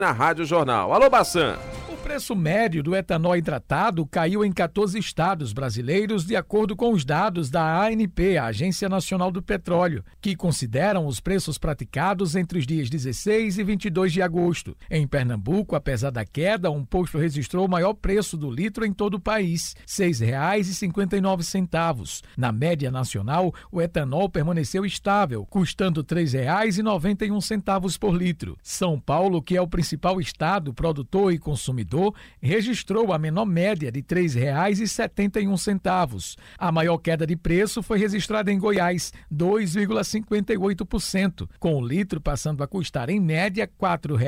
na Rádio Jornal. Alô, Bassan. O preço médio do etanol hidratado caiu em 14 estados brasileiros, de acordo com os dados da ANP, a Agência Nacional do Petróleo, que consideram os preços praticados entre os dias 16 e 22 de agosto. Em Pernambuco, apesar da queda, um posto registrou o maior preço do litro em todo o país, R$ 6,59. Na média nacional, o etanol permaneceu estável, custando R$ 3,91 por litro. São Paulo, que é o principal estado produtor e consumidor, registrou a menor média de R$ 3,71. A maior queda de preço foi registrada em Goiás, 2,58%, com o litro passando a custar em média R$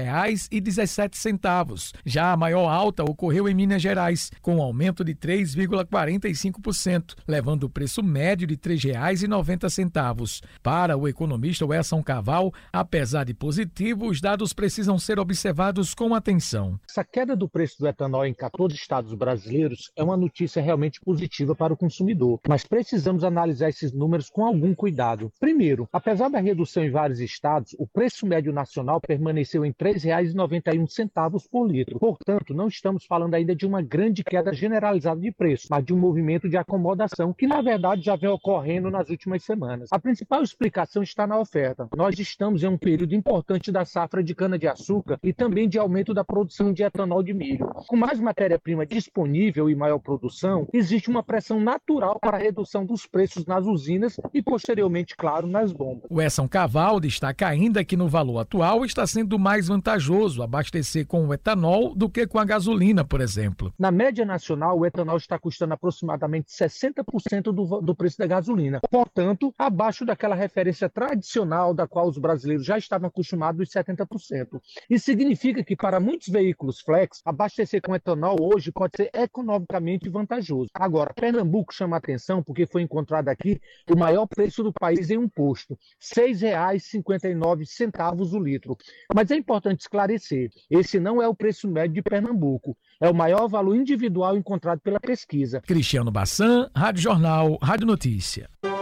4,17. Já a maior alta ocorreu em Minas Gerais, com um aumento de 3,45%, levando o preço médio de R$ 3,90. Para o economista Wesson Caval, apesar de positivo, os dados precisam ser observados com atenção. Essa queda do preço do etanol em 14 estados brasileiros é uma notícia realmente positiva para o consumidor, mas precisamos analisar esses números com algum cuidado. Primeiro, apesar da redução em vários estados, o preço médio nacional permaneceu em R$ 3,91 por litro. Portanto, não estamos falando ainda de uma grande queda generalizada de preço, mas de um movimento de acomodação que, na verdade, já vem ocorrendo nas últimas semanas. A principal explicação está na oferta. Nós estamos em um período importante da safra de cana-de-açúcar e também de aumento da produção de etanol de milho. Com mais matéria-prima disponível e maior produção, existe uma pressão natural para a redução dos preços nas usinas e, posteriormente, claro, nas bombas. O Wesson Caval destaca ainda que no valor atual está sendo mais vantajoso abastecer com o etanol do que com a gasolina, por exemplo. Na média nacional, o etanol está custando aproximadamente 60% do preço da gasolina. Portanto, abaixo daquela referência tradicional da qual os brasileiros já estavam acostumados, os 70%. Isso significa que para muitos veículos flex, abastecer com etanol hoje pode ser economicamente vantajoso. Agora, Pernambuco chama a atenção porque foi encontrado aqui o maior preço do país em um posto, R$ 6,59 o litro. Mas é importante esclarecer, esse não é o preço médio de Pernambuco, é o maior valor individual encontrado pela pesquisa. Cristiano Bassan, Rádio Jornal, Rádio Notícia.